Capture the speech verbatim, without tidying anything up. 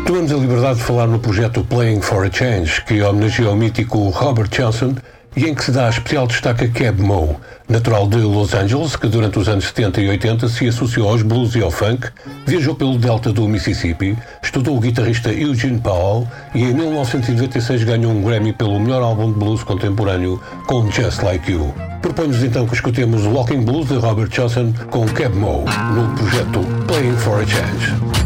Tomamos a liberdade de falar no projeto Playing for a Change, que homenageia o mítico Robert Johnson e em que se dá especial destaque a Keb Mo, natural de Los Angeles, que durante os anos setenta e oitenta se associou aos blues e ao funk, viajou pelo delta do Mississippi, estudou o guitarrista Eugene Powell e em mil novecentos e noventa e seis ganhou um Grammy pelo melhor álbum de blues contemporâneo com Just Like You. Proponho-nos então que escutemos Walking Blues de Robert Johnson com Keb Mo no projeto Playing for a Change.